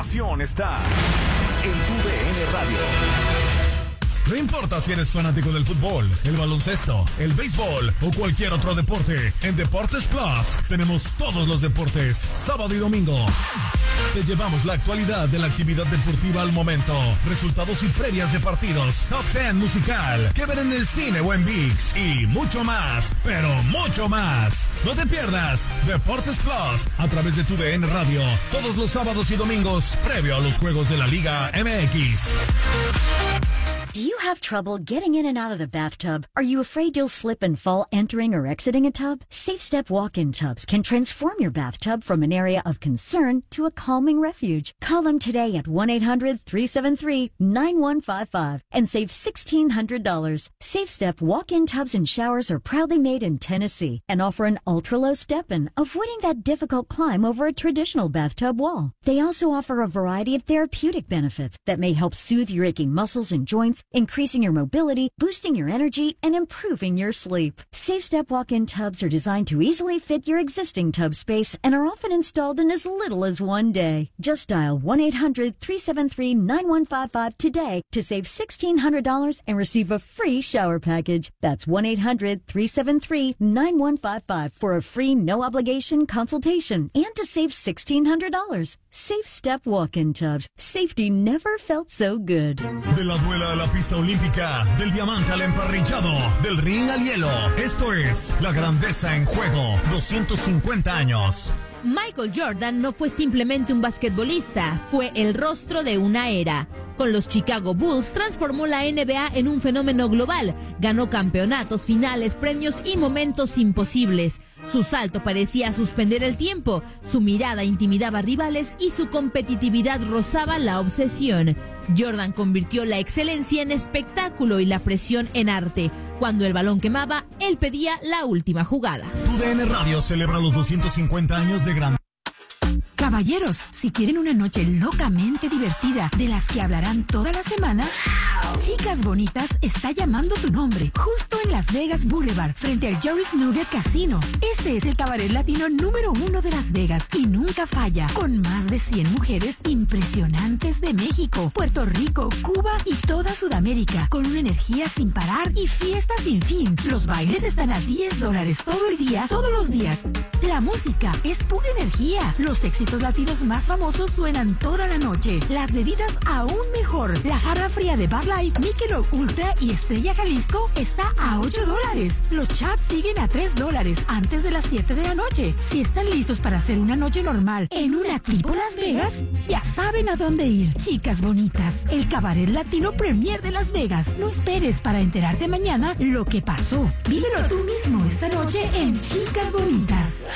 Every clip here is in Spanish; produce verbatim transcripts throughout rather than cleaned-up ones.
información está en tu D N Radio. No importa si eres fanático del fútbol, el baloncesto, el béisbol o cualquier otro deporte, en Deportes Plus tenemos todos los deportes, sábado y domingo. Te llevamos la actualidad de la actividad deportiva al momento, resultados y previas de partidos, top diez musical, que ver en el cine o en ViX y mucho más, pero mucho más. No te pierdas Deportes Plus a través de tu D N Radio, todos los sábados y domingos, previo a los juegos de la Liga M X. Do you have trouble getting in and out of the bathtub? Are you afraid you'll slip and fall entering or exiting a tub? Safe Step walk-in tubs can transform your bathtub from an area of concern to a calming refuge. Call them today at one eight hundred, three seven three, nine one five five and save sixteen hundred dollars. Safe Step walk-in tubs and showers are proudly made in Tennessee and offer an ultra-low step-in, avoiding that difficult climb over a traditional bathtub wall. They also offer a variety of therapeutic benefits that may help soothe your aching muscles and joints, increasing your mobility, boosting your energy, and improving your sleep. Safe Step walk-in tubs are designed to easily fit your existing tub space and are often installed in as little as one day. Just dial one eight hundred, three seven three, nine one five five today to save sixteen hundred dollars and receive a free shower package. That's one eight hundred, three seven three, nine one five five for a free no-obligation consultation and to save sixteen hundred dollars. Safe Step walk-in tubs. Safety never felt so good. De la duela a la pista olímpica, del diamante al emparrillado, del ring al hielo. Esto es la grandeza en juego. doscientos cincuenta años. Michael Jordan no fue simplemente un basquetbolista, fue el rostro de una era. Con los Chicago Bulls transformó la N B A en un fenómeno global. Ganó campeonatos, finales, premios y momentos imposibles. Su salto parecía suspender el tiempo, su mirada intimidaba rivales y su competitividad rozaba la obsesión. Jordan convirtió la excelencia en espectáculo y la presión en arte. Cuando el balón quemaba, él pedía la última jugada. Tu D N Radio celebra los doscientos cincuenta años de gran... Caballeros, si quieren una noche locamente divertida, de las que hablarán toda la semana, Chicas Bonitas está llamando tu nombre, justo en Las Vegas Boulevard, frente al Jerry's Nugget Casino. Este es el cabaret latino número uno de Las Vegas y nunca falla, con más de cien mujeres impresionantes de México, Puerto Rico, Cuba y toda Sudamérica, con una energía sin parar y fiesta sin fin. Los bailes están a diez dólares todo el día, todos los días. La música es pura energía. Los éxitos latinos más famosos suenan toda la noche. Las bebidas aún mejor. La jarra fría de Bud Light, Michelob Ultra y Estrella Jalisco está a ocho dólares. Los chats siguen a tres dólares antes de las siete de la noche. Si están listos para hacer una noche normal en una tipo Las Vegas, ya saben a dónde ir. Chicas Bonitas, el cabaret latino premier de Las Vegas. No esperes para enterarte mañana lo que pasó. Vívelo tú mismo esta noche en Chicas Bonitas.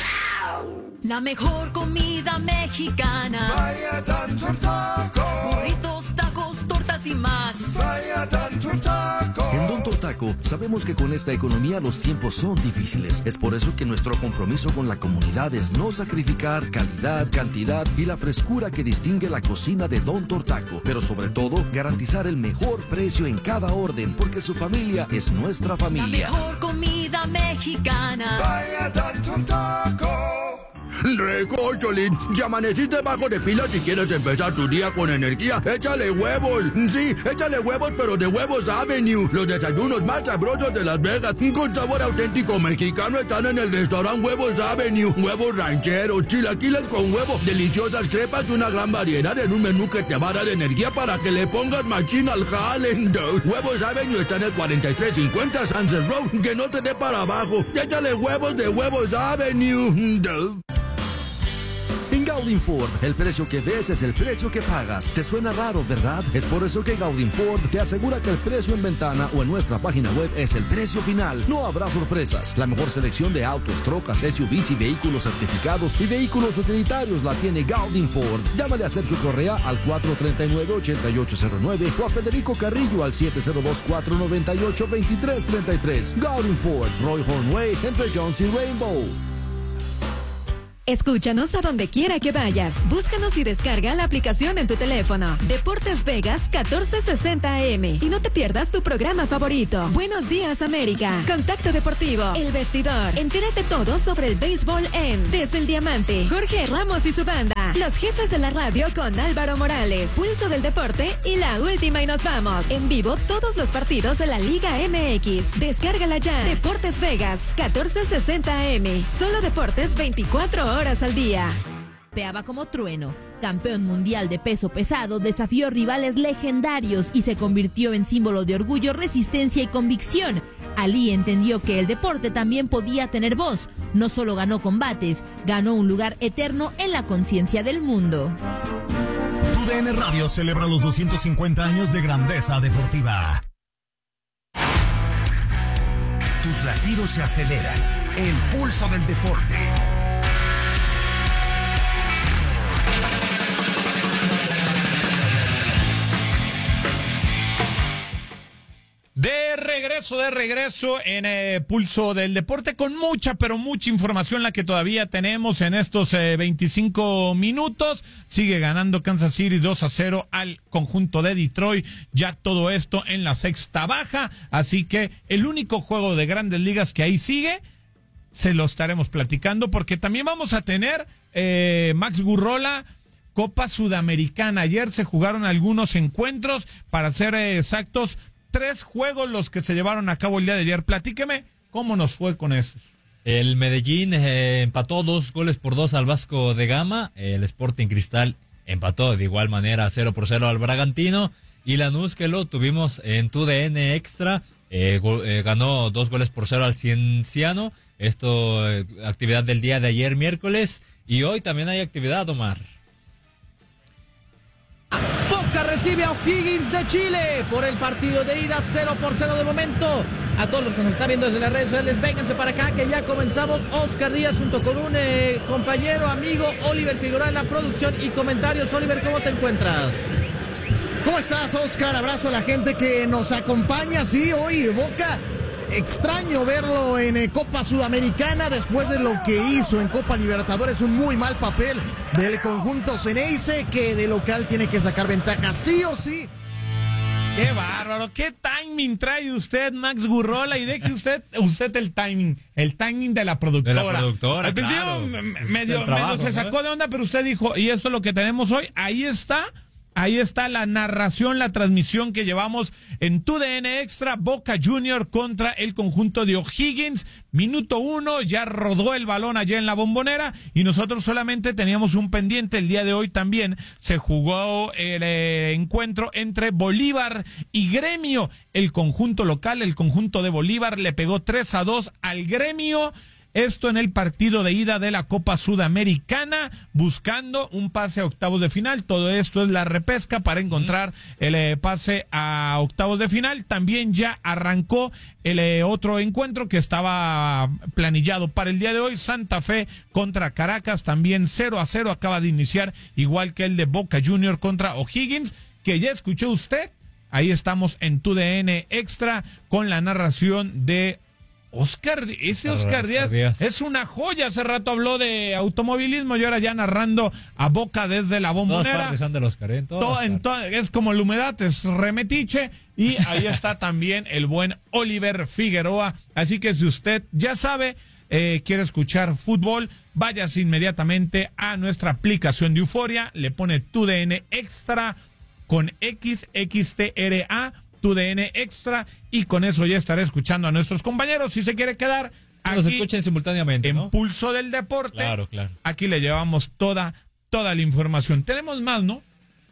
La mejor comida mexicana. Vaya Dancer Taco. Burritos, tacos, tortas y más. Vaya Dancer Taco. En Don Tortaco sabemos que con esta economía los tiempos son difíciles. Es por eso que nuestro compromiso con la comunidad es no sacrificar calidad, cantidad y la frescura que distingue la cocina de Don Tortaco. Pero sobre todo, garantizar el mejor precio en cada orden, porque su familia es nuestra familia. La mejor comida mexicana. Vaya Dancer Taco. Recócholín, si amaneciste bajo de pila y quieres empezar tu día con energía, échale huevos. Sí, échale huevos, pero de Huevos Avenue. Los desayunos más sabrosos de Las Vegas, con sabor auténtico mexicano, están en el restaurante Huevos Avenue. Huevos rancheros, chilaquiles con huevo, deliciosas crepas y una gran variedad en un menú que te va a dar energía para que le pongas machín al jale. Huevos Avenue está en el cuarenta y tres cincuenta Sunset Road, que no te dé para abajo. Échale huevos de Huevos Avenue. En Gaudin Ford, el precio que ves es el precio que pagas. ¿Te suena raro, verdad? Es por eso que Gaudin Ford te asegura que el precio en ventana o en nuestra página web es el precio final. No habrá sorpresas. La mejor selección de autos, trocas, S U Vs y vehículos certificados y vehículos utilitarios la tiene Gaudin Ford. Llámale a Sergio Correa al cuatro tres nueve, ocho ocho cero nueve o a Federico Carrillo al siete cero dos, cuatro nueve ocho, dos tres tres tres. Gaudin Ford, Roy Horn Way, entre Jones y Rainbow. Escúchanos a donde quiera que vayas. Búscanos y descarga la aplicación en tu teléfono. Deportes Vegas catorce sesenta A M. Y no te pierdas tu programa favorito. Buenos días, América. Contacto Deportivo. El Vestidor. Entérate todo sobre el béisbol en Desde el Diamante. Jorge Ramos y su banda. Los jefes de la radio con Álvaro Morales. Pulso del Deporte y la última y nos vamos. En vivo todos los partidos de la Liga M X. Descárgala ya. Deportes Vegas catorce sesenta A M. Solo deportes veinticuatro horas al día. Peaba como trueno. Campeón mundial de peso pesado, desafió rivales legendarios y se convirtió en símbolo de orgullo, resistencia y convicción. Ali entendió que el deporte también podía tener voz. No solo ganó combates, ganó un lugar eterno en la conciencia del mundo. Tu D N Radio celebra los doscientos cincuenta años de grandeza deportiva. Tus latidos se aceleran. El pulso del deporte. De regreso, de regreso en eh, Pulso del Deporte con mucha, pero mucha información la que todavía tenemos en estos eh, veinticinco minutos. Sigue ganando Kansas City dos a cero al conjunto de Detroit. Ya todo esto en la sexta baja. Así que el único juego de Grandes Ligas que ahí sigue, se lo estaremos platicando porque también vamos a tener eh, Max Gurrola, Copa Sudamericana. Ayer se jugaron algunos encuentros, para ser eh, exactos, tres juegos los que se llevaron a cabo el día de ayer. Platíqueme cómo nos fue con esos. El Medellín eh, empató dos goles por dos al Vasco de Gama. El Sporting Cristal empató de igual manera cero por cero al Bragantino. Y Lanús, que lo tuvimos en tu D N Extra, eh, go, eh, ganó dos goles por cero al Cienciano. Esto, eh, actividad del día de ayer miércoles. Y hoy también hay actividad, Omar. Boca recibe a O'Higgins de Chile por el partido de ida, cero por cero de momento. A todos los que nos están viendo desde las redes sociales, vénganse para acá que ya comenzamos. Oscar Díaz junto con un eh, compañero, amigo, Oliver Figueroa en la producción y comentarios. Oliver, ¿cómo te encuentras? ¿Cómo estás, Oscar? Abrazo a la gente que nos acompaña. Sí, hoy Boca, extraño verlo en eh, Copa Sudamericana después de lo que hizo en Copa Libertadores. Un muy mal papel del conjunto Ceneice, que de local tiene que sacar ventaja sí o sí. ¡Qué bárbaro! ¿Qué timing trae usted, Max Gurrola? Y deje usted usted el timing, el timing de la productora. De la productora, Al principio claro. medio, trabajo, medio se sacó ¿no? de onda, pero usted dijo, y esto es lo que tenemos hoy. Ahí está. Ahí está la narración, la transmisión que llevamos en tu D N Extra. Boca Junior contra el conjunto de O'Higgins. Minuto uno, ya rodó el balón allá en la Bombonera y nosotros solamente teníamos un pendiente. El día de hoy también se jugó el eh, encuentro entre Bolívar y Gremio. El conjunto local, el conjunto de Bolívar, le pegó tres a dos al Gremio. Esto en el partido de ida de la Copa Sudamericana, buscando un pase a octavos de final. Todo esto es la repesca para encontrar el eh, pase a octavos de final. También ya arrancó el eh, otro encuentro que estaba planillado para el día de hoy. Santa Fe contra Caracas, también cero a cero acaba de iniciar, igual que el de Boca Junior contra O'Higgins, que ya escuchó usted. Ahí estamos en tu D N Extra con la narración de Oscar, ese Oscar Díaz, Díaz es una joya. Hace rato habló de automovilismo y ahora ya narrando a Boca desde la Bombonera. Todas partes son de los Oscar, todo, en to, es como la humedad, es remetiche. Y ahí está también el buen Oliver Figueroa. Así que si usted ya sabe, eh, quiere escuchar fútbol, váyase inmediatamente a nuestra aplicación de Euforia, le pone tu D N Extra con X X T R A, tu D N Extra, y con eso ya estaré escuchando a nuestros compañeros. Si se quiere quedar aquí, nos escuchen simultáneamente, en ¿no? Pulso del Deporte. Claro, claro. Aquí le llevamos toda, toda la información. Tenemos más, ¿no?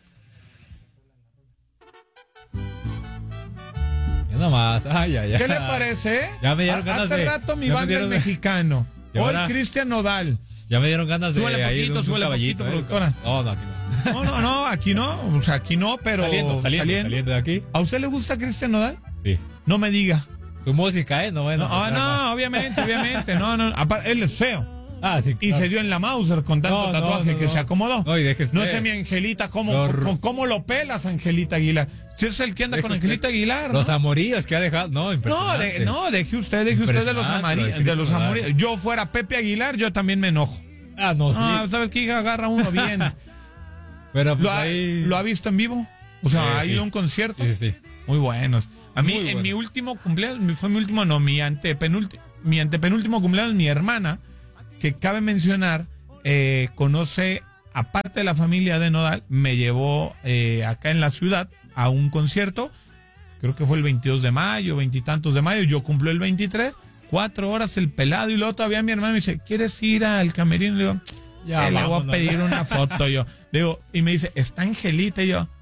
Ya nomás, ay, ay, ay. ¿Qué le parece? Ya me dieron ganas Hace de... rato mi ya banda dieron, el mexicano. Hoy ahora, Cristian Nodal. Ya me dieron ganas de... Súbele poquito, un, súbele un caballito, poquito, eh, productora. No, no, aquí no. No, no, no, aquí no. O sea, aquí no, pero... Saliendo, saliendo, saliendo, saliendo de aquí. ¿A usted le gusta Cristian Nodal? Sí. No me diga. Su música, ¿eh? No, bueno. No, ah, no, obviamente, obviamente. No, no. Aparte, él es feo. Ah, sí, y claro. se dio en la Mauser con tanto no, tatuaje no, no, que no. se acomodó. No, y deje no usted. sé, mi Angelita, ¿cómo, Los... ¿cómo, cómo lo pelas, Angelita Aguilar? Si es el que anda deje con usted. Angelita Aguilar, ¿no? Los amoríos que ha dejado. No, impresionante. No, de, no deje usted, deje usted de los, amari- de los amoríos. Yo fuera Pepe Aguilar, yo también me enojo. Ah, no, sí. Ah, ¿sabes qué? Agarra uno bien. Pero pues ¿Lo, ha, ahí... ¿Lo ha visto en vivo? O sea, Eh, ¿ha sí. ido a un concierto? Sí, sí, sí. Muy buenos. A mí, Muy en buenos. mi último cumpleaños, fue mi último, no, mi antepenúltimo, mi antepenúltimo cumpleaños, mi hermana, que cabe mencionar, eh, conoce, aparte de la familia de Nodal, me llevó eh, acá en la ciudad a un concierto, creo que fue el veintidós de mayo, veintitantos de mayo, yo cumplo el veintitrés, cuatro horas el pelado, y luego todavía mi hermana me dice, ¿quieres ir al camerino? Le digo, Ya, eh, le voy a vámonos. pedir una foto, yo. Le digo, y me dice, ¿está Angelita? Y yo,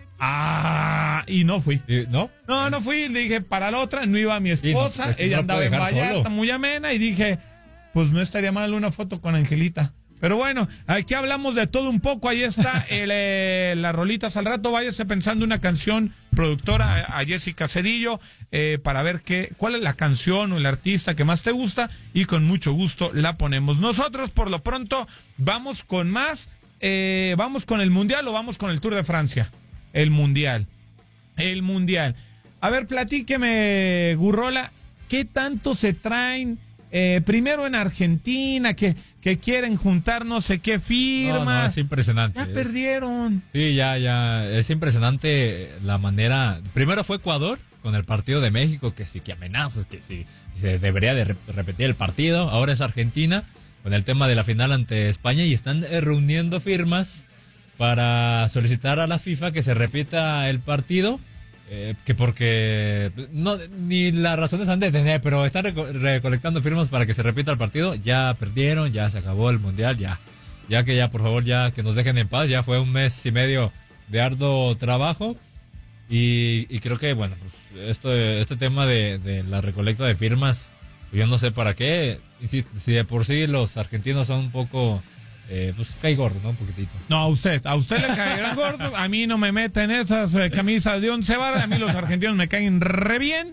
ah, y no fui. ¿Y ¿No? No, no fui, le dije, para la otra, no iba mi esposa, Sí, no, es que ella no andaba puede en dejar Vallarta, solo. muy amena, y dije, pues no estaría mal una foto con Angelita. Pero bueno, aquí hablamos de todo un poco, ahí está el, eh, las rolitas al rato, váyase pensando una canción, productora, a, a Jessica Cedillo, eh, para ver qué, cuál es la canción o el artista que más te gusta, y con mucho gusto la ponemos. Nosotros, por lo pronto, vamos con más, eh, vamos con el Mundial o vamos con el Tour de Francia. El Mundial. El Mundial. A ver, platíqueme, Gurrola, ¿qué tanto se traen? Eh, primero en Argentina, que, que quieren juntar no sé qué firmas. No, no, es impresionante. Ya Es- perdieron. Sí, ya, ya. Es impresionante la manera. Primero fue Ecuador con el partido de México, que sí, que amenazas, que sí, se debería de re- repetir el partido. Ahora es Argentina con el tema de la final ante España y están eh, reuniendo firmas para solicitar a la FIFA que se repita el partido. Eh, que porque no ni las razones han de tener, pero están reco- recolectando firmas para que se repita el partido. Ya perdieron, ya se acabó el mundial, ya, ya que ya por favor ya que nos dejen en paz. Ya fue un mes y medio de arduo trabajo y, y creo que bueno, pues esto, este tema de, de la recolecta de firmas, yo no sé para qué. Insisto, si de por sí los argentinos son un poco Eh, pues cae gordo, ¿no? Un poquitito. No, a usted, a usted le caerán gordos, a mí no me meten esas eh, camisas de once varas, a mí los argentinos me caen re bien.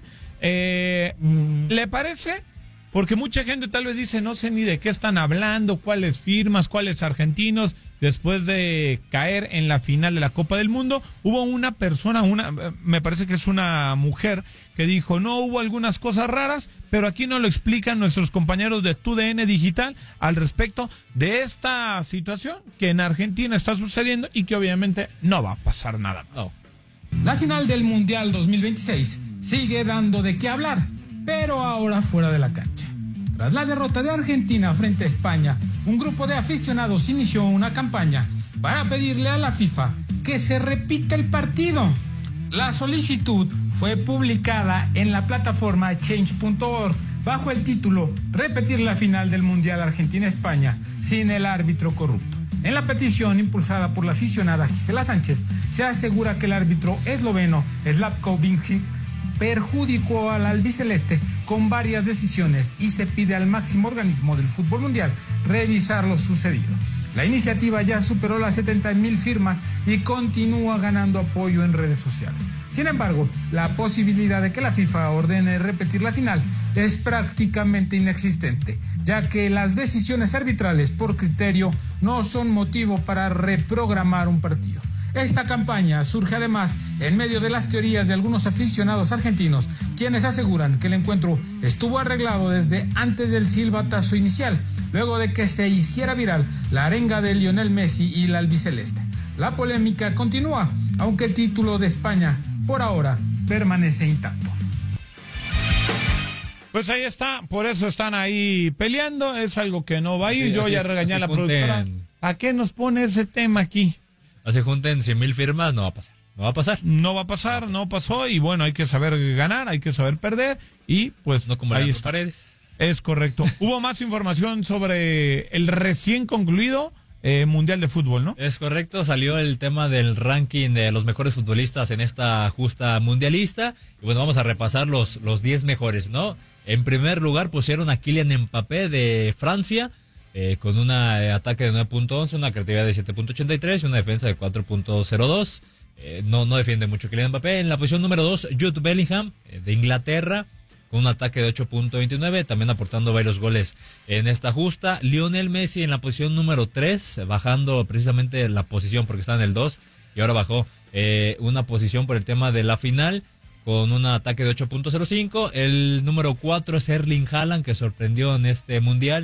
Eh, ¿Le parece? Porque mucha gente tal vez dice, no sé ni de qué están hablando, cuáles firmas, cuáles argentinos. Después de caer en la final de la Copa del Mundo, hubo una persona, una, me parece que es una mujer, que dijo, no, hubo algunas cosas raras, pero aquí nos lo explican nuestros compañeros de Tu D N Digital al respecto de esta situación que en Argentina está sucediendo y que obviamente no va a pasar nada. No. La final del Mundial dos mil veintiséis sigue dando de qué hablar, pero ahora fuera de la cancha. Tras la derrota de Argentina frente a España, un grupo de aficionados inició una campaña para pedirle a la FIFA que se repita el partido. La solicitud fue publicada en la plataforma change punto org bajo el título Repetir la final del Mundial Argentina-España sin el árbitro corrupto. En la petición impulsada por la aficionada Gisela Sánchez se asegura que el árbitro esloveno Slavko Vincic perjudicó al albiceleste con varias decisiones y se pide al máximo organismo del fútbol mundial revisar lo sucedido. La iniciativa ya superó las setenta mil firmas y continúa ganando apoyo en redes sociales. Sin embargo, la posibilidad de que la FIFA ordene repetir la final es prácticamente inexistente, ya que las decisiones arbitrales por criterio no son motivo para reprogramar un partido. Esta campaña surge además en medio de las teorías de algunos aficionados argentinos, quienes aseguran que el encuentro estuvo arreglado desde antes del silbatazo inicial, luego de que se hiciera viral la arenga de Lionel Messi y la albiceleste. La polémica continúa, aunque el título de España, por ahora, permanece intacto. Pues ahí está, por eso están ahí peleando, es algo que no va a ir. Así- Yo así- ya regañé a así la junten- productora. ¿A qué nos pone ese tema aquí? Se junten cien mil firmas, no va a pasar. No va a pasar. No va a pasar, no pasó, y bueno, hay que saber ganar, hay que saber perder, y pues No como ahí las está. paredes. Es correcto. Hubo más información sobre el recién concluido eh, Mundial de Fútbol, ¿no? Es correcto, salió el tema del ranking de los mejores futbolistas en esta justa mundialista. Y bueno, vamos a repasar los los diez mejores, ¿no? En primer lugar pusieron a Kylian Mbappé de Francia, eh, con un eh, ataque de nueve punto once, una creatividad de siete punto ochenta y tres y una defensa de cuatro punto cero dos. Eh, no, no defiende mucho Kylian Mbappé. En la posición número dos, Jude Bellingham, eh, de Inglaterra, con un ataque de ocho punto veintinueve, también aportando varios goles en esta justa. Lionel Messi en la posición número tres, bajando precisamente la posición porque está en el dos, y ahora bajó eh, una posición por el tema de la final, con un ataque de ocho punto cero cinco. El número cuatro es Erling Haaland, que sorprendió en este mundial,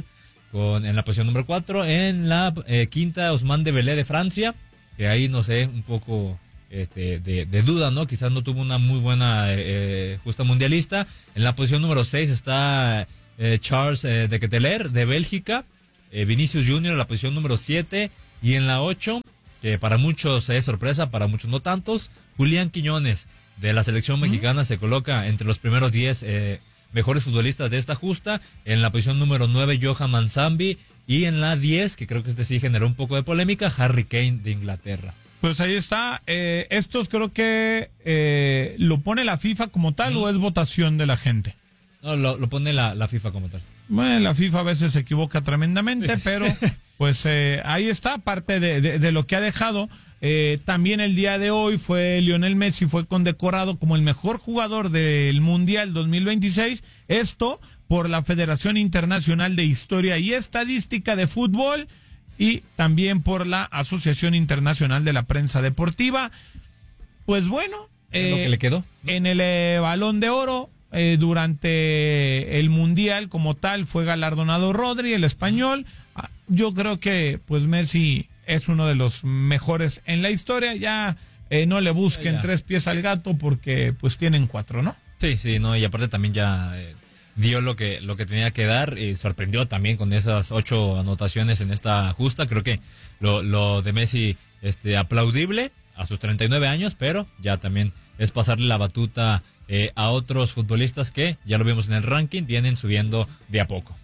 con en la posición número cuatro. En la eh, quinta, Ousmane Dembélé de Francia, que ahí no sé, un poco este, de, de duda, ¿no? Quizás no tuvo una muy buena eh, justa mundialista. En la posición número seis está eh, Charles eh, de Ketelaere de Bélgica, eh, Vinicius Junior en la posición número siete, y en la ocho, que para muchos es sorpresa, para muchos no tantos, Julián Quiñones de la selección mexicana se coloca entre los primeros diez eh, mejores futbolistas de esta justa. En la posición número nueve, Johan Manzambi, y en la diez, que creo que este sí generó un poco de polémica, Harry Kane de Inglaterra. Pues ahí está. Eh, estos creo que eh, lo pone la FIFA como tal, mm. o es votación de la gente. No, lo, lo pone la, la FIFA como tal. Bueno, la FIFA a veces se equivoca tremendamente, pero pues eh, ahí está, parte de, de, de lo que ha dejado. Eh, también el día de hoy fue Lionel Messi, fue condecorado como el mejor jugador del Mundial dos mil veintiséis. Esto por la Federación Internacional de Historia y Estadística de Fútbol y también por la Asociación Internacional de la Prensa Deportiva. Pues bueno, eh, lo que le quedó, ¿no? En el eh, Balón de Oro, eh, durante el Mundial como tal, fue galardonado Rodri, el español. Yo creo que pues Messi es uno de los mejores en la historia. Ya eh, no le busquen ya. tres pies al gato porque pues tienen cuatro, ¿no? Sí, sí, no, y aparte también ya eh, dio lo que lo que tenía que dar y sorprendió también con esas ocho anotaciones en esta justa. Creo que lo, lo de Messi este aplaudible a sus treinta y nueve años, pero ya también es pasarle la batuta eh, a otros futbolistas que, ya lo vimos en el ranking, vienen subiendo de a poco.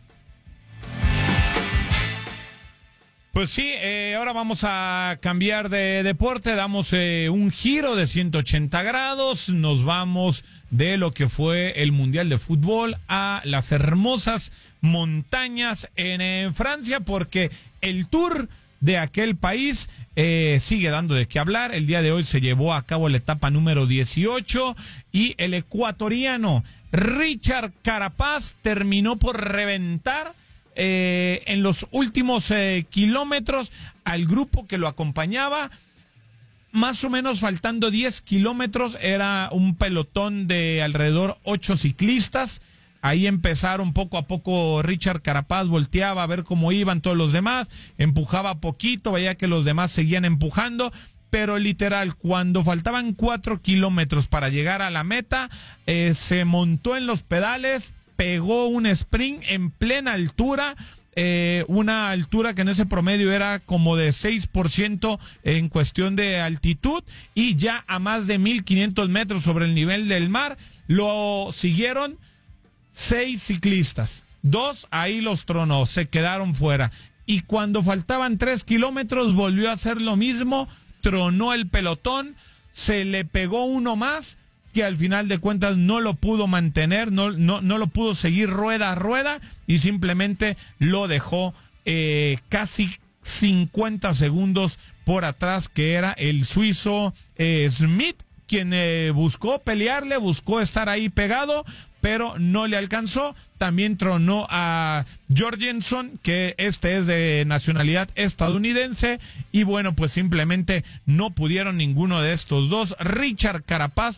Pues sí, eh, ahora vamos a cambiar de deporte, damos eh, un giro de ciento ochenta grados, nos vamos de lo que fue el Mundial de Fútbol a las hermosas montañas en, en Francia, porque el Tour de aquel país eh, sigue dando de qué hablar. El día de hoy se llevó a cabo la etapa número dieciocho y el ecuatoriano Richard Carapaz terminó por reventar Eh, en los últimos eh, kilómetros al grupo que lo acompañaba. Más o menos faltando diez kilómetros, era un pelotón de alrededor ocho ciclistas. Ahí empezaron poco a poco. Richard Carapaz volteaba a ver cómo iban todos los demás, empujaba poquito, veía que los demás seguían empujando, pero literal, cuando faltaban cuatro kilómetros para llegar a la meta, eh, se montó en los pedales, pegó un sprint en plena altura, eh, una altura que en ese promedio era como de seis por ciento en cuestión de altitud, y ya a más de mil quinientos metros sobre el nivel del mar lo siguieron seis ciclistas. Dos ahí los tronó, se quedaron fuera. Y cuando faltaban tres kilómetros volvió a hacer lo mismo, tronó el pelotón, se le pegó uno más, que al final de cuentas no lo pudo mantener, no, no, no lo pudo seguir rueda a rueda y simplemente lo dejó eh, casi cincuenta segundos por atrás, que era el suizo eh, Smith, quien eh, buscó pelearle, buscó estar ahí pegado, pero no le alcanzó. También tronó a Jorgensen, que este es de nacionalidad estadounidense, y bueno, pues simplemente no pudieron ninguno de estos dos. Richard Carapaz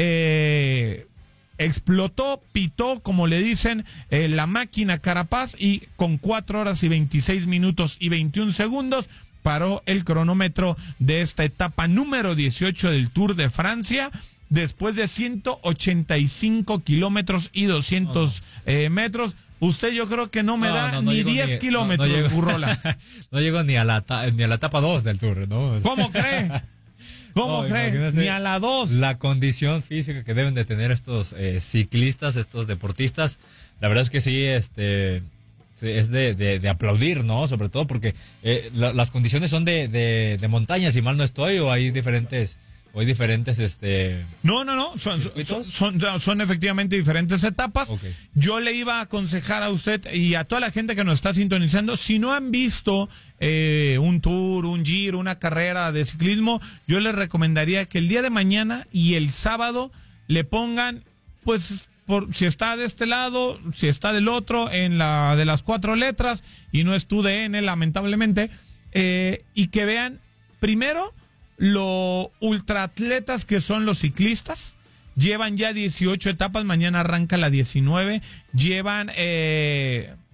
eh, explotó, pitó, como le dicen, eh, la máquina Carapaz, y con cuatro horas y veintiséis minutos y veintiún segundos paró el cronómetro de esta etapa número dieciocho del Tour de Francia, después de ciento ochenta y cinco kilómetros y doscientos no, no. Eh, metros. Usted yo creo que no me no, da no, no ni diez ni, kilómetros, no, no Burrola. No llego ni a la ni a la etapa dos del Tour, ¿no? ¿Cómo cree? ¿Cómo no, cree? Ni a la dos. La condición física que deben de tener estos eh, ciclistas, estos deportistas, la verdad es que sí, este... es de, de, de aplaudir, ¿no? Sobre todo porque eh, la, las condiciones son de, de, de montaña, si mal no estoy, o hay diferentes... Hay diferentes, este... No, no, no, son, son, son, son efectivamente diferentes etapas. Okay. Yo le iba a aconsejar a usted y a toda la gente que nos está sintonizando, si no han visto eh, un tour, un giro, una carrera de ciclismo, yo les recomendaría que el día de mañana y el sábado le pongan, pues, por si está de este lado, si está del otro, en la de las cuatro letras, y no es tu D N, lamentablemente, eh, y que vean primero lo ultraatletas que son los ciclistas. Llevan ya dieciocho etapas, mañana arranca la diecinueve, llevan eh,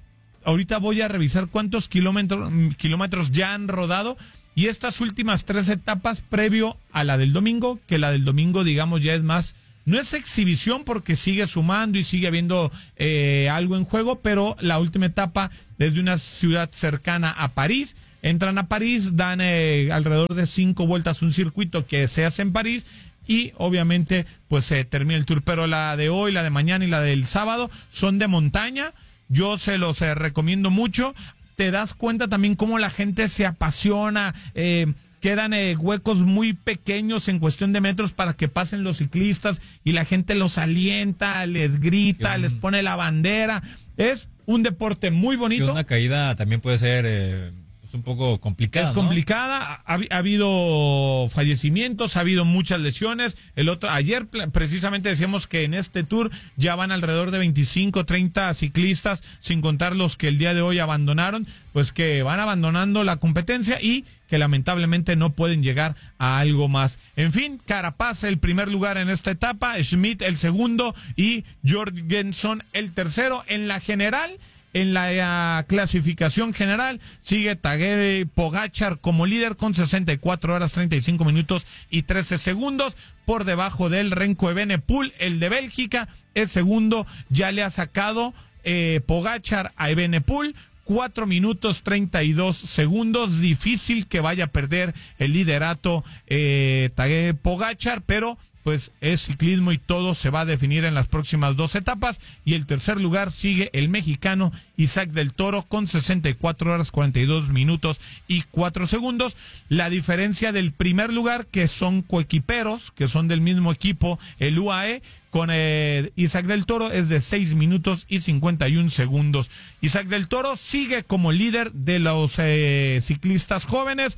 ahorita voy a revisar cuántos kilómetros, kilómetros ya han rodado. Y estas últimas tres etapas previo a la del domingo, que la del domingo, digamos, ya es más, no es exhibición porque sigue sumando y sigue habiendo eh, algo en juego, pero la última etapa desde una ciudad cercana a París, entran a París, dan eh, alrededor de cinco vueltas un circuito que se hace en París y obviamente pues se eh, termina el tour, pero la de hoy, la de mañana y la del sábado son de montaña, yo se los eh, recomiendo mucho. Te das cuenta también cómo la gente se apasiona, eh, quedan eh, huecos muy pequeños en cuestión de metros para que pasen los ciclistas y la gente los alienta, les grita, les pone la bandera. Es un deporte muy bonito. Y una caída también puede ser eh, pues un poco complicada. Es ¿no? complicada, ha, ha habido fallecimientos, ha habido muchas lesiones. El otro ayer precisamente decíamos que en este tour ya van alrededor de veinticinco, treinta ciclistas, sin contar los que el día de hoy abandonaron, pues que van abandonando la competencia y que lamentablemente no pueden llegar a algo más. En fin, Carapaz el primer lugar en esta etapa, Schmidt el segundo y Jorgensen el tercero. En la general, en la uh, clasificación general, sigue Tadej Pogačar como líder con sesenta y cuatro horas, treinta y cinco minutos y trece segundos. Por debajo del Remco Evenepoel, el de Bélgica, es segundo, ya le ha sacado eh, Pogačar a Evenepoel. Cuatro minutos treinta y dos segundos, difícil que vaya a perder el liderato eh, Tadej Pogačar, pero pues es ciclismo y todo se va a definir en las próximas dos etapas. Y el tercer lugar sigue el mexicano Isaac del Toro con sesenta y cuatro horas, cuarenta y dos minutos y cuatro segundos. La diferencia del primer lugar, que son coequiperos, que son del mismo equipo, el U A E, con eh, Isaac del Toro es de seis minutos y cincuenta y un segundos. Isaac del Toro sigue como líder de los eh, ciclistas jóvenes.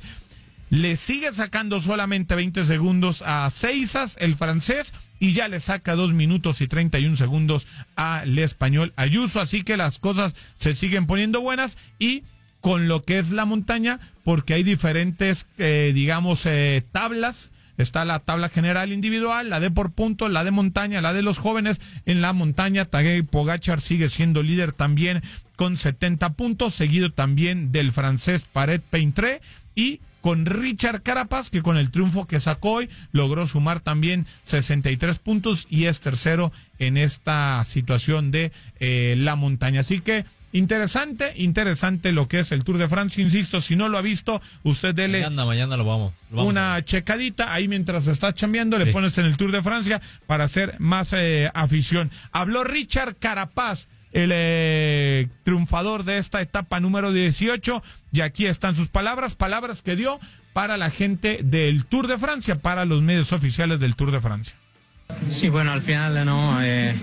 Le sigue sacando solamente veinte segundos a Seizas, el francés, y ya le saca dos minutos y treinta y un segundos al español Ayuso. Así que las cosas se siguen poniendo buenas y con lo que es la montaña, porque hay diferentes, eh, digamos, eh, tablas. Está la tabla general individual, la de por punto, la de montaña, la de los jóvenes. En la montaña, Tadej Pogačar sigue siendo líder también con setenta puntos, seguido también del francés Parets-Peintre y con Richard Carapaz, que con el triunfo que sacó hoy logró sumar también sesenta y tres puntos y es tercero en esta situación de eh, la montaña. Así que interesante, interesante lo que es el Tour de Francia. Insisto, si no lo ha visto, usted dele mañana, mañana lo vamos, lo vamos una checadita ahí mientras está chambeando, le sí. pones en el Tour de Francia para hacer más eh, afición. Habló Richard Carapaz, el eh, triunfador de esta etapa número dieciocho, y aquí están sus palabras, palabras que dio para la gente del Tour de Francia, para los medios oficiales del Tour de Francia. Sí, bueno, al final no, eh,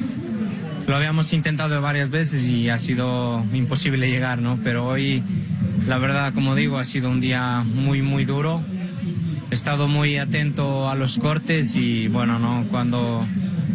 lo habíamos intentado varias veces y ha sido imposible llegar, ¿no? Pero hoy, la verdad, como digo, ha sido un día muy, muy duro. He estado muy atento a los cortes y, bueno, no, cuando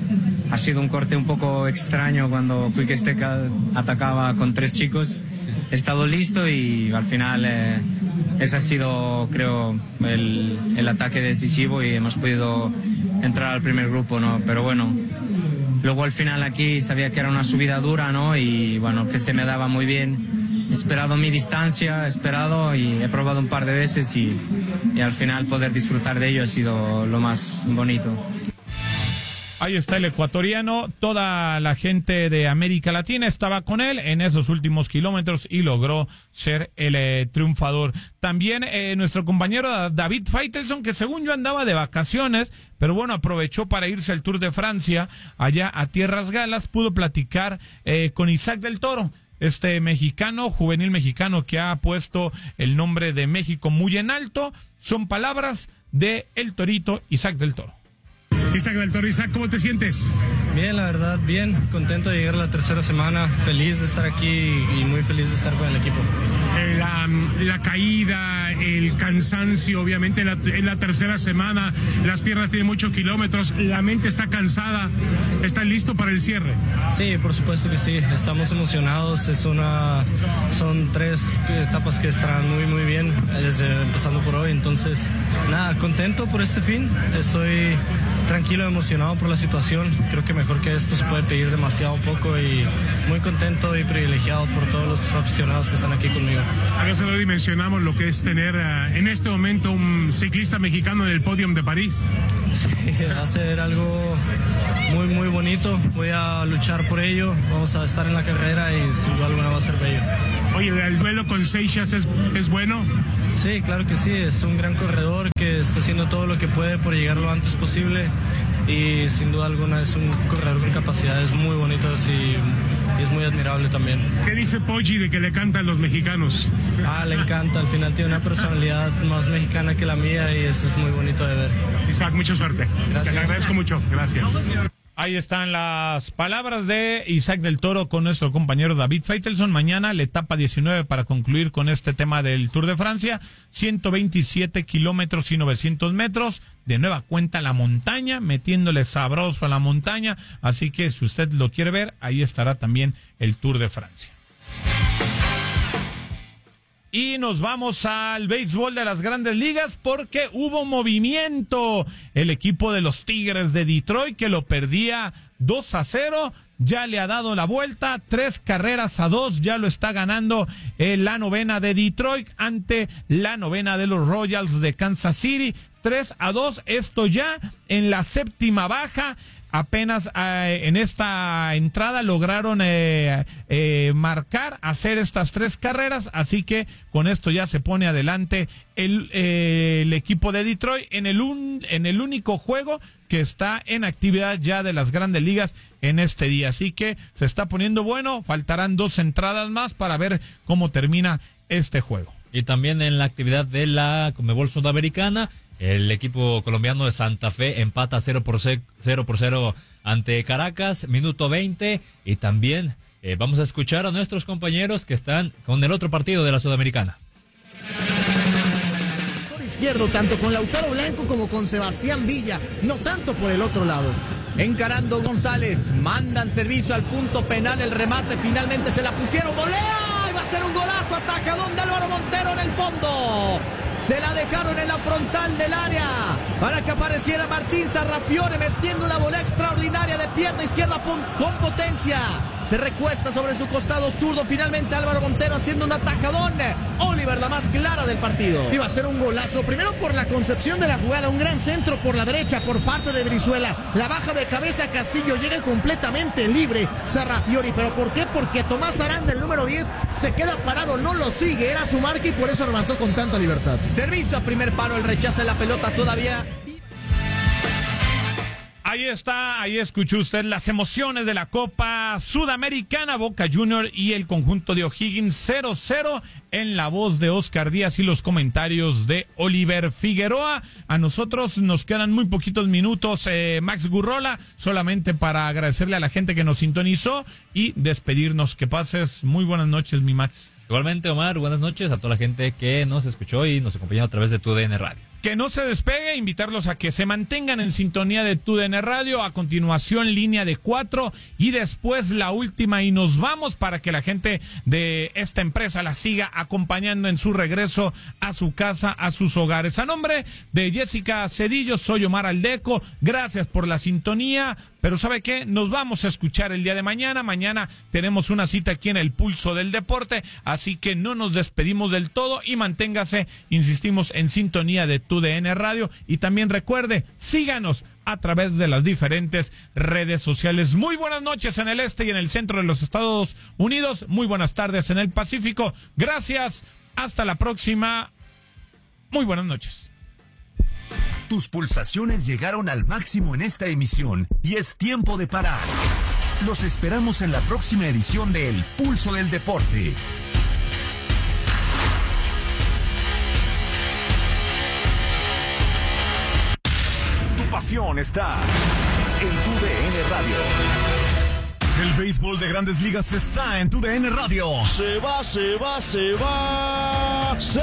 ha sido un corte un poco extraño cuando Quick Step atacaba con tres chicos. He estado listo y al final eh, ese ha sido, creo, el, el ataque decisivo y hemos podido entrar al primer grupo, ¿no? Pero bueno, luego al final aquí sabía que era una subida dura, ¿no? Y bueno, que se me daba muy bien. He esperado mi distancia, he esperado y he probado un par de veces y, y al final poder disfrutar de ello ha sido lo más bonito. Ahí está el ecuatoriano, toda la gente de América Latina estaba con él en esos últimos kilómetros y logró ser el eh, triunfador. También eh, nuestro compañero David Faitelson, que según yo andaba de vacaciones, pero bueno, aprovechó para irse al Tour de Francia, allá a Tierras Galas, pudo platicar eh, con Isaac del Toro, este mexicano, juvenil mexicano que ha puesto el nombre de México muy en alto. Son palabras de el torito Isaac del Toro. Isaac del Toro, Isaac, ¿cómo te sientes? Bien, la verdad, bien, contento de llegar a la tercera semana, feliz de estar aquí y muy feliz de estar con el equipo. eh, la, la caída, el cansancio, obviamente en la, en la tercera semana, las piernas tienen muchos kilómetros, la mente está cansada, ¿está listo para el cierre? Sí, por supuesto que sí, estamos emocionados, es una, son tres etapas que estarán muy muy bien, desde empezando por hoy, entonces nada, contento por este fin, estoy tranquilo, emocionado por la situación, creo que mejor que esto se puede pedir demasiado poco y muy contento y privilegiado por todos los aficionados que están aquí conmigo. A veces no dimensionamos lo que es tener uh, en este momento un ciclista mexicano en el podium de París. Sí, va a ser algo muy muy bonito, voy a luchar por ello, vamos a estar en la carrera y sin duda alguna va a ser bello. Oye, ¿el duelo con Seixas es, es bueno? Sí, claro que sí, es un gran corredor que está haciendo todo lo que puede por llegar lo antes posible y sin duda alguna es un corredor con capacidades muy bonitas y, y es muy admirable también. ¿Qué dice Poggi de que le cantan los mexicanos? Ah, le encanta, al final tiene una personalidad más mexicana que la mía y eso es muy bonito de ver. Isaac, mucha suerte. Gracias. Te agradezco mucho, gracias. Ahí están las palabras de Isaac del Toro con nuestro compañero David Feitelson. Mañana la etapa diecinueve para concluir con este tema del Tour de Francia. ciento veintisiete kilómetros y novecientos metros. De nueva cuenta la montaña, metiéndole sabroso a la montaña. Así que si usted lo quiere ver, ahí estará también el Tour de Francia. Y nos vamos al béisbol de las Grandes Ligas porque hubo movimiento. El equipo de los Tigres de Detroit, que lo perdía dos a cero, ya le ha dado la vuelta, tres carreras a dos, ya lo está ganando eh, la novena de Detroit ante la novena de los Royals de Kansas City, tres a dos, esto ya en la séptima baja. Apenas eh, en esta entrada lograron eh, eh, marcar, hacer estas tres carreras, así que con esto ya se pone adelante el, eh, el equipo de Detroit en el, un, en el único juego que está en actividad ya de las Grandes Ligas en este día. Así que se está poniendo bueno, faltarán dos entradas más para ver cómo termina este juego. Y también en la actividad de la Conmebol Sudamericana, el equipo colombiano de Santa Fe empata cero por cero ante Caracas, minuto veinte. Y también eh, vamos a escuchar a nuestros compañeros que están con el otro partido de la Sudamericana. Por izquierdo, tanto con Lautaro Blanco como con Sebastián Villa, no tanto por el otro lado. Encarando González, mandan servicio al punto penal, el remate finalmente se la pusieron, volea y va a ser un golazo, atajadón de Álvaro Montero en el fondo. Se la dejaron en la frontal del área para que apareciera Martín Sarrafiore metiendo una volea extraordinaria de pierna izquierda con potencia. Se recuesta sobre su costado zurdo. Finalmente Álvaro Montero haciendo un atajadón. Oliver, la más clara del partido. Iba a ser un golazo. Primero por la concepción de la jugada. Un gran centro por la derecha por parte de Brizuela. La baja de cabeza Castillo. Llega completamente libre Sarrafiore. ¿Pero por qué? Porque Tomás Aranda, el número diez, se queda parado. No lo sigue. Era su marca y por eso remató con tanta libertad. Servicio a primer palo. El rechazo de la pelota todavía. Ahí está, ahí escuchó usted las emociones de la Copa Sudamericana, Boca Junior y el conjunto de O'Higgins cero cero en la voz de Oscar Díaz y los comentarios de Oliver Figueroa. A nosotros nos quedan muy poquitos minutos, eh, Max Gurrola, solamente para agradecerle a la gente que nos sintonizó y despedirnos. Que pases muy buenas noches, mi Max. Igualmente, Omar, buenas noches a toda la gente que nos escuchó y nos acompañó a través de Tu D N Radio. Que no se despegue, invitarlos a que se mantengan en sintonía de Tu D N Radio, a continuación línea de cuatro y después la última y nos vamos para que la gente de esta empresa la siga acompañando en su regreso a su casa, a sus hogares. A nombre de Jessica Cedillo, soy Omar Aldeco, gracias por la sintonía, pero ¿sabe qué? Nos vamos a escuchar el día de mañana, mañana tenemos una cita aquí en el Pulso del Deporte, así que no nos despedimos del todo y manténgase, insistimos, en sintonía de Tu D N Radio y también recuerde, síganos a través de las diferentes redes sociales. Muy buenas noches en el este y en el centro de los Estados Unidos, muy buenas tardes en el Pacífico. Gracias, hasta la próxima. Muy buenas noches. Tus pulsaciones llegaron al máximo en esta emisión y es tiempo de parar. Los esperamos en la próxima edición de El Pulso del Deporte. Tu pasión está en Tu D N Radio. El béisbol de Grandes Ligas está en tu D N Radio. Se va, se va, se va. Se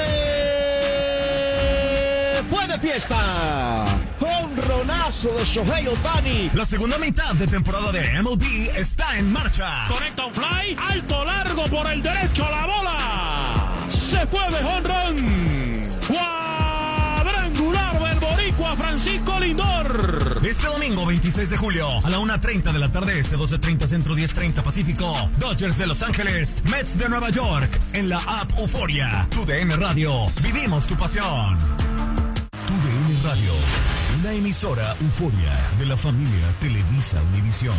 fue de fiesta. Honronazo de Shohei Ohtani. La segunda mitad de temporada de M L B está en marcha. Conecta un fly, alto, largo por el derecho, la bola. Se fue de jonrón. Cuadrangular del boricua Francisco Lindor. Este domingo veintiséis de julio a la una treinta de la tarde este, doce treinta centro, diez treinta pacífico. Dodgers de Los Ángeles, Mets de Nueva York en la app Euforia. Tu D N Radio, vivimos tu pasión. Tu D N Radio, una emisora Euforia de la familia Televisa Univisión.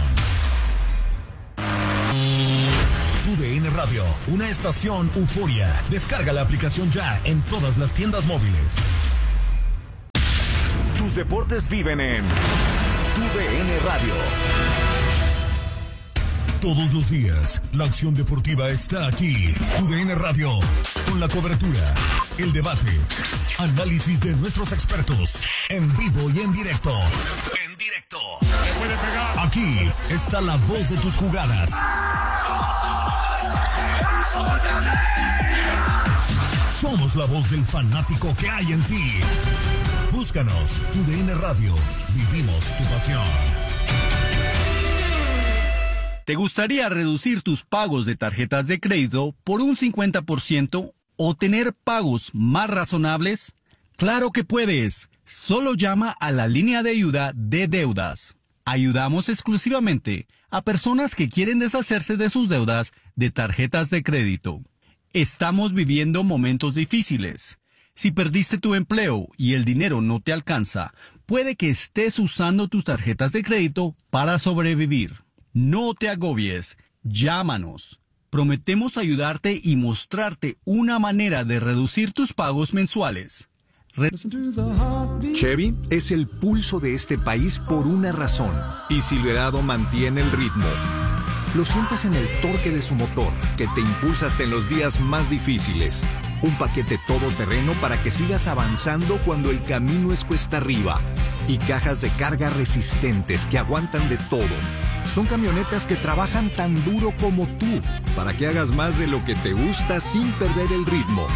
Tu D N Radio, una estación Euforia. Descarga la aplicación ya en todas las tiendas móviles. Tus deportes viven en Tu D N Radio. Todos los días, la acción deportiva está aquí. Tu D N Radio, con la cobertura, el debate, análisis de nuestros expertos, en vivo y en directo. En directo. Aquí está la voz de tus jugadas. Somos la voz del fanático que hay en ti. Búscanos, Tu D N Radio. Vivimos tu pasión. ¿Te gustaría reducir tus pagos de tarjetas de crédito por un cincuenta por ciento o tener pagos más razonables? ¡Claro que puedes! Solo llama a la línea de ayuda de deudas. Ayudamos exclusivamente a personas que quieren deshacerse de sus deudas de tarjetas de crédito. Estamos viviendo momentos difíciles. Si perdiste tu empleo y el dinero no te alcanza, puede que estés usando tus tarjetas de crédito para sobrevivir. No te agobies, llámanos. Prometemos ayudarte y mostrarte una manera de reducir tus pagos mensuales. Re- Chevy es el pulso de este país por una razón, y Silverado mantiene el ritmo. Lo sientes en el torque de su motor, que te impulsa hasta en los días más difíciles. Un paquete todoterreno para que sigas avanzando cuando el camino es cuesta arriba. Y cajas de carga resistentes que aguantan de todo. Son camionetas que trabajan tan duro como tú, para que hagas más de lo que te gusta sin perder el ritmo.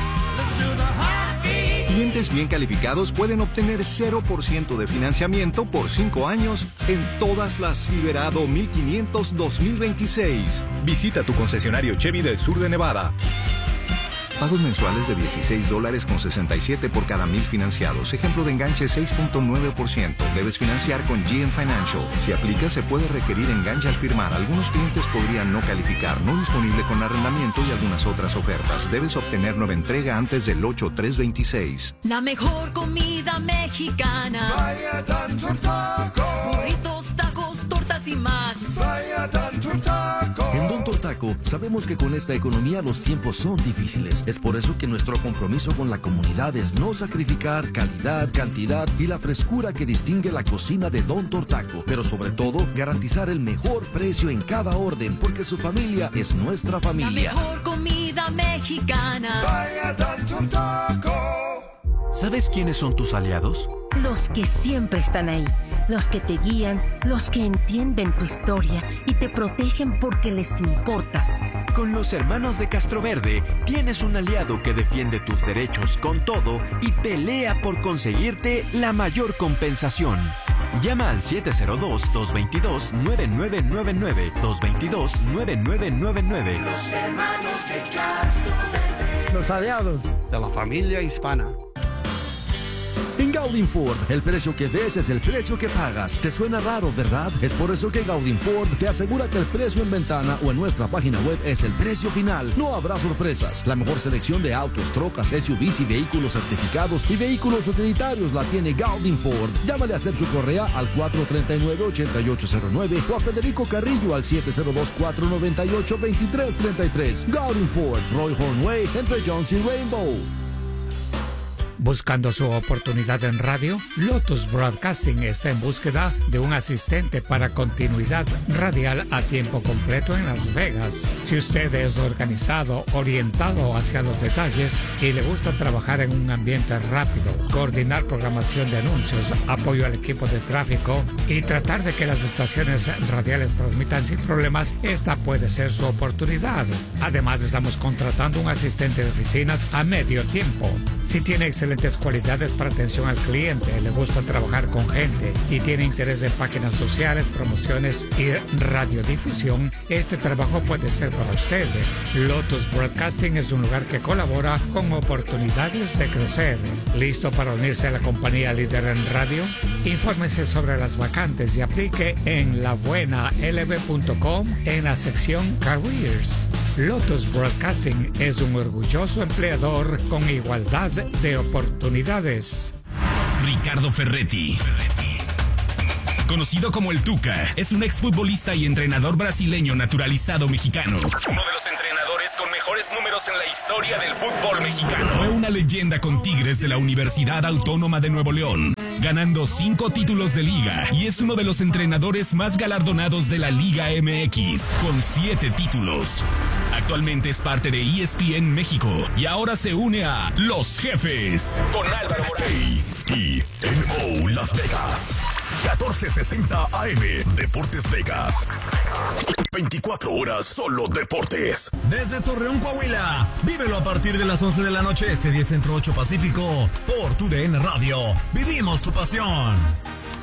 Clientes bien calificados pueden obtener cero por ciento de financiamiento por cinco años en todas las Silverado mil quinientos dos mil veintiséis. Visita tu concesionario Chevy del sur de Nevada. Pagos mensuales de dieciséis dólares con sesenta y siete por cada mil financiados. Ejemplo de enganche seis punto nueve por ciento. Debes financiar con G M Financial. Si aplica, se puede requerir enganche al firmar. Algunos clientes podrían no calificar. No disponible con arrendamiento y algunas otras ofertas. Debes obtener nueva entrega antes del ocho tres veintiséis. La mejor comida mexicana. Vaya Dantur Taco. Burritos, tacos, tortas y más. Vaya Dantur Taco. En Don Tortaco sabemos que con esta economía los tiempos son difíciles. Es por eso que nuestro compromiso con la comunidad es no sacrificar calidad, cantidad y la frescura que distingue la cocina de Don Tortaco. Pero sobre todo, garantizar el mejor precio en cada orden, porque su familia es nuestra familia. La mejor comida mexicana. Vaya Dantur Taco. ¿Sabes quiénes son tus aliados? Los que siempre están ahí, los que te guían, los que entienden tu historia y te protegen porque les importas. Con los hermanos de Castroverde tienes un aliado que defiende tus derechos con todo y pelea por conseguirte la mayor compensación. Llama al siete cero dos, dos dos dos, nueve nueve nueve nueve, dos dos dos, nueve nueve nueve nueve. Los hermanos de Castroverde. Los aliados de la familia hispana. En Gaudin Ford, el precio que ves es el precio que pagas. ¿Te suena raro, verdad? Es por eso que Gaudin Ford te asegura que el precio en ventana o en nuestra página web es el precio final. No habrá sorpresas. La mejor selección de autos, trocas, S U Vs y vehículos certificados y vehículos utilitarios la tiene Gaudin Ford. Llámale a Sergio Correa al cuatro tres nueve, ocho ocho cero nueve o a Federico Carrillo al siete cero dos, cuatro nueve ocho, dos tres tres tres. Gaudin Ford, Roy Horn Way, entre Jones y Rainbow. Buscando su oportunidad en radio, Lotus Broadcasting está en búsqueda de un asistente para continuidad radial a tiempo completo en Las Vegas. Si usted es organizado, orientado hacia los detalles y le gusta trabajar en un ambiente rápido, coordinar programación de anuncios, apoyo al equipo de tráfico y tratar de que las estaciones radiales transmitan sin problemas, esta puede ser su oportunidad. Además, estamos contratando un asistente de oficina a medio tiempo. Si tiene excelentes cualidades para atención al cliente, le gusta trabajar con gente y tiene interés en páginas sociales, promociones y radiodifusión, este trabajo puede ser para usted. Lotus Broadcasting es un lugar que colabora con oportunidades de crecer. ¿Listo para unirse a la compañía líder en radio? Infórmese sobre las vacantes y aplique en la buena l b punto com en la sección Careers. Lotus Broadcasting es un orgulloso empleador con igualdad de oportunidades. Ricardo Ferretti, conocido como el Tuca, es un exfutbolista y entrenador brasileño naturalizado mexicano. Uno de los entrenadores con mejores números en la historia del fútbol mexicano. Fue una leyenda con Tigres de la Universidad Autónoma de Nuevo León, ganando cinco títulos de liga, y es uno de los entrenadores más galardonados de la Liga M X, con siete títulos. Actualmente es parte de E S P N México y ahora se une a Los Jefes con Álvaro Morales. Y N O Las Vegas, catorce sesenta A M, Deportes Vegas. veinticuatro horas solo deportes. Desde Torreón, Coahuila, vívelo a partir de las once de la noche, este diez centro ocho pacífico, por tu D N Radio. Vivimos tu pasión.